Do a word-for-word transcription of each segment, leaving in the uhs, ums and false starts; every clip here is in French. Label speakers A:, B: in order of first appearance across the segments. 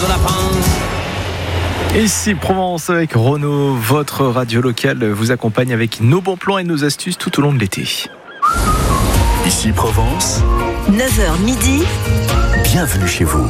A: Ici Provence avec Renault, votre radio locale vous accompagne avec nos bons plans et nos astuces tout au long de l'été.
B: Ici Provence,
C: neuf heures midi,
B: bienvenue chez vous.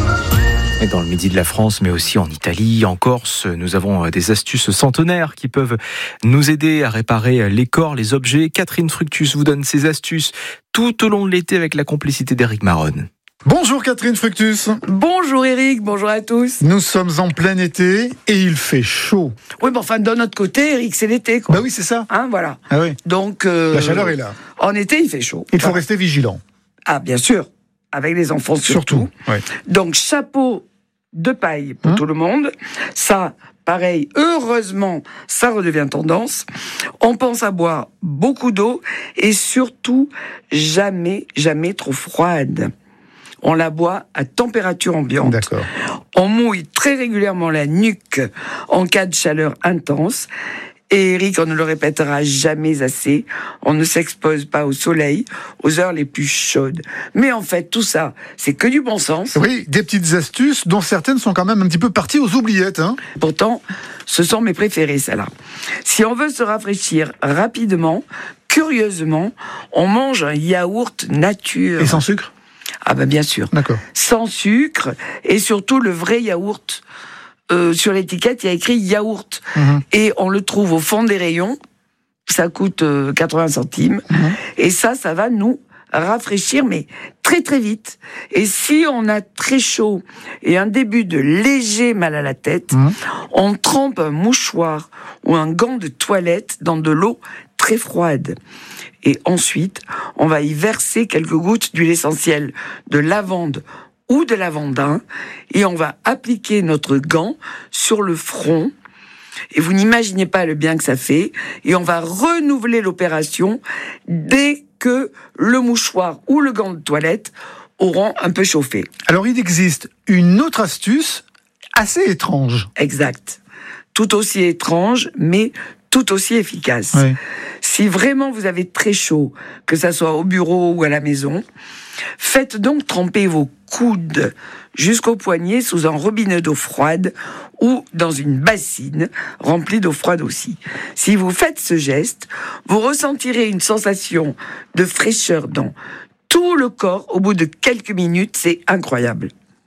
A: Et dans le midi de la France, mais aussi en Italie, en Corse, nous avons des astuces centenaires qui peuvent nous aider à réparer les corps, les objets. Catherine Fructus vous donne ces astuces tout au long de l'été avec la complicité d'Éric Maronne.
D: Bonjour Catherine Fructus.
E: Bonjour Eric, bonjour à tous.
D: Nous sommes en plein été et il fait chaud.
E: Oui, mais enfin, de notre côté, Eric, c'est l'été, quoi.
D: Bah oui, c'est ça.
E: Hein, voilà.
D: Ah oui.
E: Donc, euh,
D: La chaleur est là.
E: En été, il fait chaud.
D: Il faut
E: Voilà.
D: rester vigilant.
E: Ah, bien sûr. Avec les enfants surtout.
D: Surtout. Ouais.
E: Donc, chapeau de paille pour
D: Hum.
E: tout le monde. Ça, pareil, heureusement, ça redevient tendance. On pense à boire beaucoup d'eau et surtout, jamais, jamais trop froide. On la boit à température ambiante.
D: D'accord.
E: On mouille très régulièrement la nuque en cas de chaleur intense. Et Eric, on ne le répétera jamais assez, on ne s'expose pas au soleil aux heures les plus chaudes. Mais en fait, tout ça, c'est que du bon sens.
D: Oui, des petites astuces dont certaines sont quand même un petit peu parties aux oubliettes. Hein.
E: Pourtant, ce sont mes préférées, celles-là. Si on veut se rafraîchir rapidement, curieusement, on mange un yaourt nature.
D: Et sans sucre ?
E: Ah ben bien sûr.
D: D'accord.
E: Sans sucre et surtout le vrai yaourt. Euh, sur l'étiquette, il y a écrit yaourt.
D: Mmh.
E: Et on le trouve au fond des rayons. Ça coûte euh, quatre-vingts centimes.
D: Mmh.
E: Et ça, ça va nous rafraîchir, mais très très vite. Et si on a très chaud et un début de léger mal à la tête, mmh. on trempe un mouchoir ou un gant de toilette dans de l'eau très froide. Et ensuite, on va y verser quelques gouttes d'huile essentielle de lavande ou de lavandin, et on va appliquer notre gant sur le front. Et vous n'imaginez pas le bien que ça fait. Et on va renouveler l'opération dès que le mouchoir ou le gant de toilette auront un peu chauffé.
D: Alors il existe une autre astuce assez étrange.
E: Exact. Tout aussi étrange, mais tout aussi efficace.
D: Oui.
E: Si vraiment vous avez très chaud, que ça soit au bureau ou à la maison, faites donc tremper vos coudes jusqu'au poignet sous un robinet d'eau froide ou dans une bassine remplie d'eau froide aussi. Si vous faites ce geste, vous ressentirez une sensation de fraîcheur dans tout le corps au bout de quelques minutes. C'est incroyable.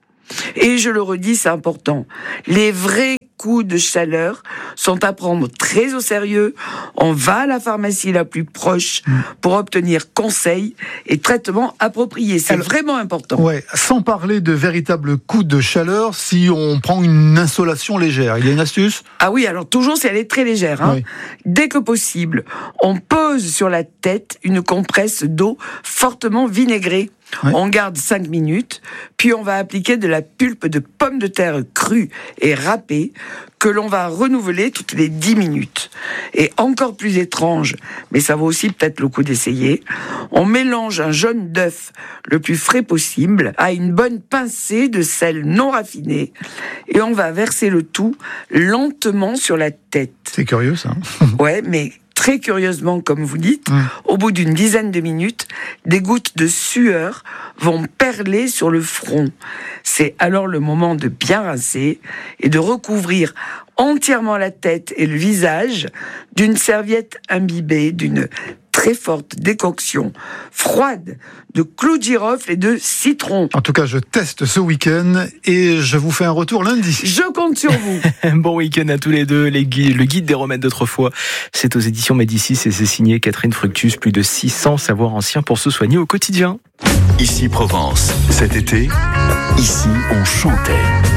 E: Et je le redis, c'est important. Les vrais coups de chaleur sont à prendre très au sérieux. On va à la pharmacie la plus proche pour obtenir conseils et traitements appropriés. C'est Alors, vraiment important.
D: Ouais, sans parler de véritables coups de chaleur, si on prend une insolation légère, il y a une astuce ?
E: Ah oui, alors toujours si elle est très légère. Hein. Oui. Dès que possible, on pose sur la tête une compresse d'eau fortement vinaigrée. Ouais. On garde cinq minutes, puis on va appliquer de la pulpe de pommes de terre crue et râpée que l'on va renouveler toutes les dix minutes. Et encore plus étrange, mais ça vaut aussi peut-être le coup d'essayer, on mélange un jaune d'œuf le plus frais possible à une bonne pincée de sel non raffiné et on va verser le tout lentement sur la tête.
D: C'est curieux ça.
E: Ouais, mais très curieusement, comme vous dites, mmh. au bout d'une dizaine de minutes, des gouttes de sueur vont perler sur le front. C'est alors le moment de bien rincer et de recouvrir entièrement la tête et le visage d'une serviette imbibée d'une très forte décoction froide de clous de girofle et de citron.
D: En tout cas, je teste ce week-end et je vous fais un retour lundi.
E: Je compte sur vous.
A: Bon week-end à tous les deux. Les guides, le guide des remèdes d'autrefois, c'est aux éditions Médicis et c'est signé Catherine Fructus. Plus de six cents savoirs anciens pour se soigner au quotidien.
B: Ici Provence, cet été, ici on chantait.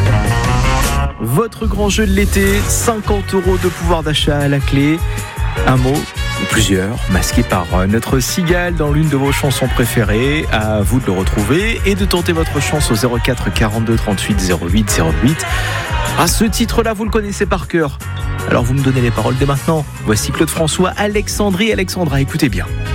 A: Votre grand jeu de l'été, cinquante euros de pouvoir d'achat à la clé. Un mot ou plusieurs, masqués par notre cigale dans l'une de vos chansons préférées. À vous de le retrouver et de tenter votre chance au zéro quatre quarante-deux trente-huit zéro huit zéro huit. Ah, ce titre-là, vous le connaissez par cœur. Alors vous me donnez les paroles dès maintenant. Voici Claude François, Alexandrie, Alexandra, écoutez bien.